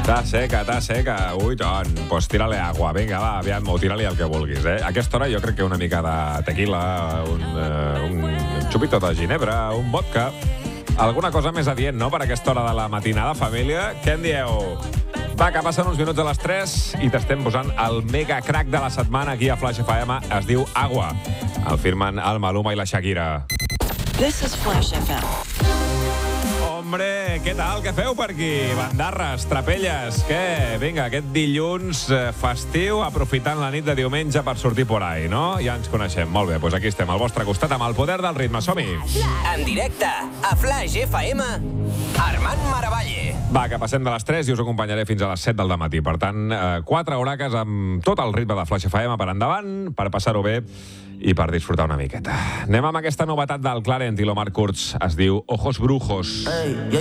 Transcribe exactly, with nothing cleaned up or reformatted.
Està seca, està seca. Ui, ton, pues tira-li agua. Vinga, va, aviam, o tira-li el que vulguis, eh? A aquesta hora jo crec que una mica de tequila, un, uh, un xupito de ginebra, un vodka, alguna cosa més adient, no?, per aquesta hora de la matinada, família. Què en dieu? Va, que passen uns minuts a les tres i t'estem posant el mega crack de la setmana aquí a Flash F M. Es diu Agua. El firmen el Maluma i la Shakira. This is Flash F M. Hombre, què tal? Què feu per aquí? Bandarres, trapelles, què? Vinga, aquest dilluns eh, festiu, aprofitant la nit de diumenge per sortir por ahí, no? Ja ens coneixem. Molt bé, doncs aquí estem, al vostre costat, amb el poder del ritme. Som-hi! En directe, a Flash F M, Armand Maravalle. Va, que passem de les tres i us acompanyaré fins a les set del dematí. Per tant, eh, quatre horaques amb tot el ritme de Flash F M per endavant, per passar-ho bé i per disfrutar una miqueta. Anem amb aquesta novetat del Clarent i l'Omar Kurz. Es diu Ojos Brujos. Hey,